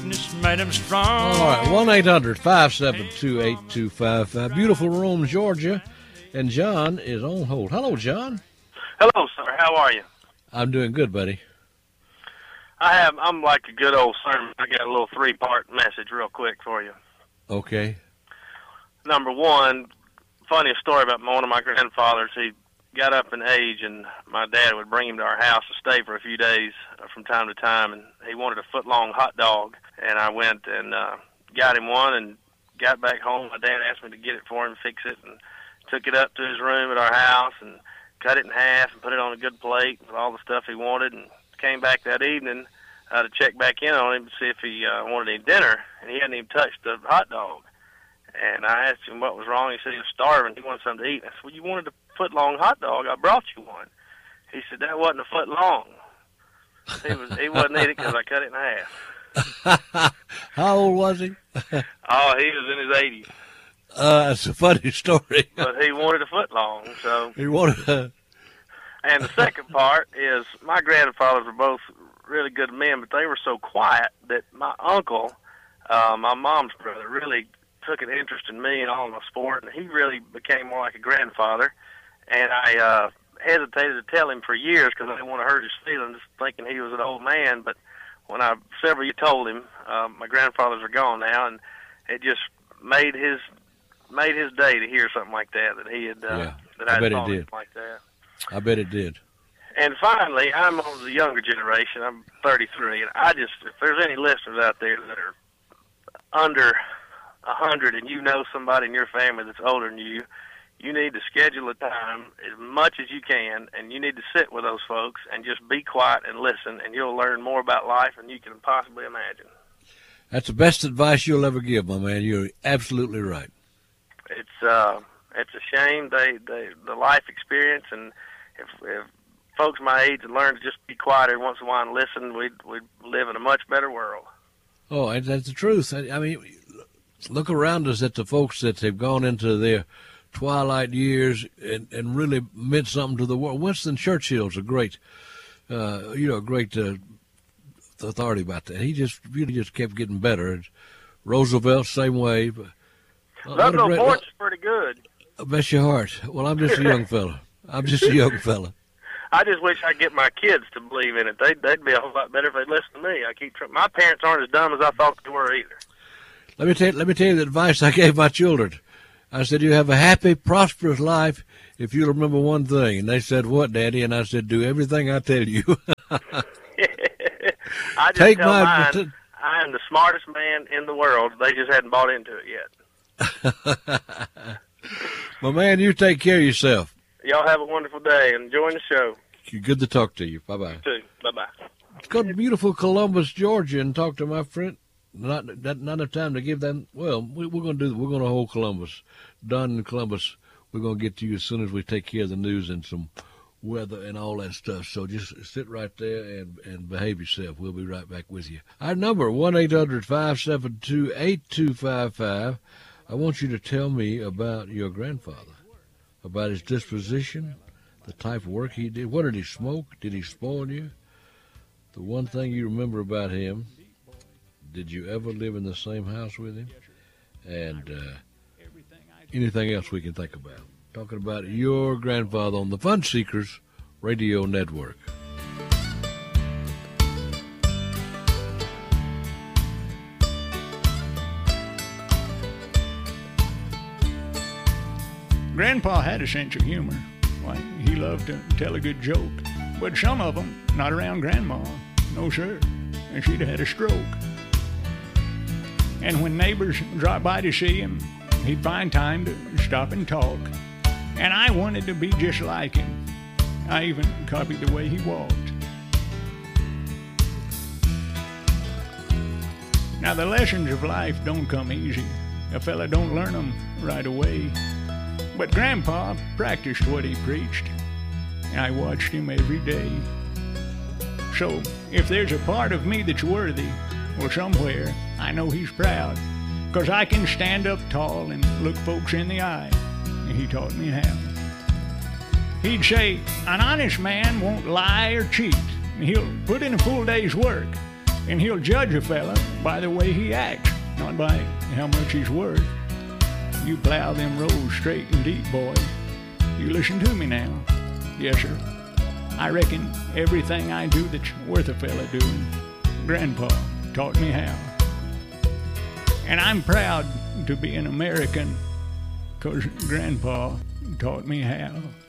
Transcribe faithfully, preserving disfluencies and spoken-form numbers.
toughness made him strong. All right, one eight hundred five seven two eight two five five. Beautiful Rome, Georgia. And John is on hold. Hello, John. Hello, sir. How are you? I'm doing good, buddy. I have. I'm like a good old sermon. I got a little three-part message real quick for you. Okay. Number one, funniest story about one of my grandfathers. He got up in age, and my dad would bring him to our house to stay for a few days from time to time, and he wanted a foot-long hot dog. And I went and uh, got him one and got back home. My dad asked me to get it for him, fix it, and took it up to his room at our house and cut it in half and put it on a good plate with all the stuff he wanted, and came back that evening uh, to check back in on him to see if he uh, wanted any dinner, and he hadn't even touched the hot dog. And I asked him what was wrong. He said he was starving. He wanted something to eat. I said, well, you wanted a foot-long hot dog. I brought you one. He said, that wasn't a foot long. He, was, he wasn't eating it because I cut it in half. How old was he? Oh, he was in his eighties. Uh, it's a funny story. But he wanted a foot long, so. He wanted a... And the second part is my grandfathers were both really good men, but they were so quiet that my uncle, uh, my mom's brother, really took an interest in me and all my sport, and he really became more like a grandfather. And I uh, hesitated to tell him for years because I didn't want to hurt his feelings, thinking he was an old man. But when I several years told him, uh, my grandfathers are gone now, and it just made his made his day to hear something like that, that he had, uh, yeah, that I, I bet thought it did. like that. I bet it did. And finally, I'm on the younger generation. I'm thirty-three, and I just, if there's any listeners out there that are under a hundred, and you know somebody in your family that's older than you, you need to schedule a time as much as you can, and you need to sit with those folks and just be quiet and listen, and you'll learn more about life than you can possibly imagine. That's the best advice you'll ever give, my man. You're absolutely right. It's uh, it's a shame they, they the life experience, and if, if folks my age had learned to just be quiet every once in a while and listen, we'd we'd live in a much better world. Oh, and that's the truth. I, I mean, look around us at the folks that have gone into their twilight years and, and really meant something to the world. Winston Churchill's a great, uh, you know, a great uh, authority about that. He just really just kept getting better. Roosevelt, same way. But, uh, Roosevelt Boyd's pretty good. Bless your heart. Well, I'm just a young fella. I'm just a young fella. I just wish I'd get my kids to believe in it. They'd, they'd be a whole lot better if they'd listen to me. I keep trying. My parents aren't as dumb as I thought they were either. Let me tell you, let me tell you the advice I gave my children. I said, you have a happy, prosperous life if you'll remember one thing. And they said, what, Daddy? And I said, do everything I tell you. I just Take tell my, mine, t- I am the smartest man in the world. They just hadn't bought into it yet. My man, you take care of yourself. Y'all have a wonderful day and enjoy the show. Good to talk to you. Bye-bye. You too. Bye-bye. Let's go to beautiful Columbus, Georgia, and talk to my friend. Not not, not enough time to give them. Well, we, we're going to do. We're going to hold Columbus. Done in Columbus. We're going to get to you as soon as we take care of the news and some weather and all that stuff. So just sit right there and, and behave yourself. We'll be right back with you. Our number, one eight hundred five seven two eight two five five. I want you to tell me about your grandfather, about his disposition, the type of work he did. What did he smoke? Did he spoil you? The one thing you remember about him, did you ever live in the same house with him? And uh, anything else we can think about. Talking about your grandfather on the Fun Seekers Radio Network. Grandpa had a sense of humor. Like, he loved to tell a good joke. But some of them, not around Grandma. No, sir. And she'd have had a stroke. And when neighbors dropped by to see him, he'd find time to stop and talk. And I wanted to be just like him. I even copied the way he walked. Now, the lessons of life don't come easy. A fella don't learn them right away. But Grandpa practiced what he preached, and I watched him every day. So, if there's a part of me that's worthy, well, somewhere I know he's proud, 'cause I can stand up tall and look folks in the eye, and he taught me how. He'd say, an honest man won't lie or cheat. He'll put in a full day's work, And he'll judge a fella by the way he acts, not by how much he's worth. You plow them roads straight and deep, boy. You listen to me now. Yes, sir. I reckon everything I do that's worth a fella doing, Grandpa taught me how. And I'm proud to be an American, 'cause Grandpa taught me how.